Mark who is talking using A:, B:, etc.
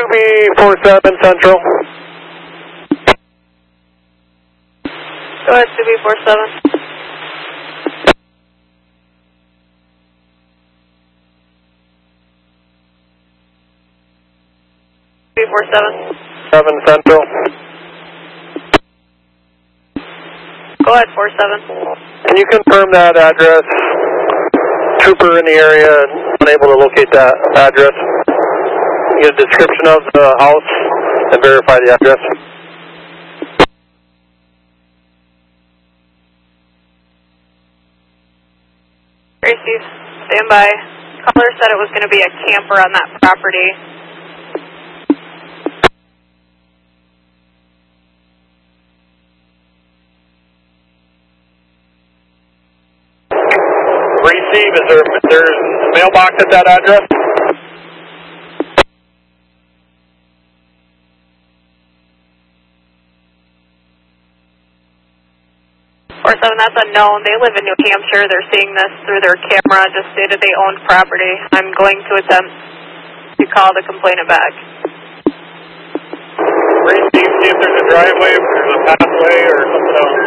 A: 2B47 Central.
B: Go ahead, 2B47.
A: Seven Central.
B: Go ahead, 47.
A: Can you confirm that address? Trooper in the area, unable to locate that address. Get a description of the house and verify the address.
B: Gracie, stand by. Caller said it was going to be a camper on that property.
A: Receive, is there a mailbox at that address?
B: 47, that's unknown. They live in New Hampshire. They're seeing this through their camera. Just stated they owned property. I'm going to attempt to call the complainant back.
A: Receive, see if there's a driveway, if there's a pathway or something else.